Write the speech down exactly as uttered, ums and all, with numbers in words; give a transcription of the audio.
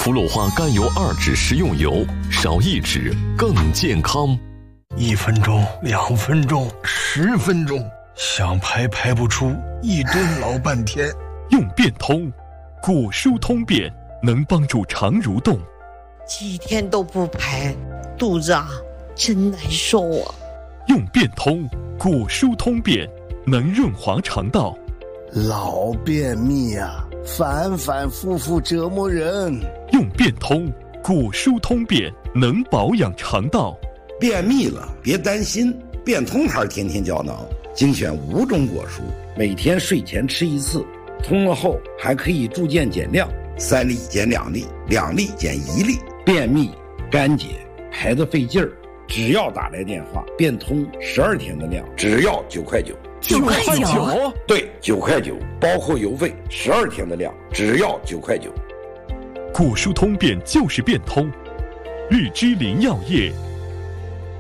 吐鲁花甘油二酯食用油，少一酯更健康。 一分钟，两分钟，十分钟，想排排不出，一蹲老半天。 用便通，果蔬通便，能帮助肠蠕动。 几天都不排，肚子啊真难受啊。 用便通，果蔬通便，能润滑肠道。 老便秘啊，反反复复折磨人。 用便通，果蔬通便，能保养肠道。 便秘了别担心，便通牌天天胶囊精选五种果蔬，每天睡前吃一次，通了后还可以助健减量，三粒减两粒，两粒减一粒。便秘干结排得费劲儿，只要打来电话，便通十二天的量只要九块九。 九块九？ 对，九块九，包括邮费，十二天的量只要九块九。 果蔬通便就是便通，日之林药业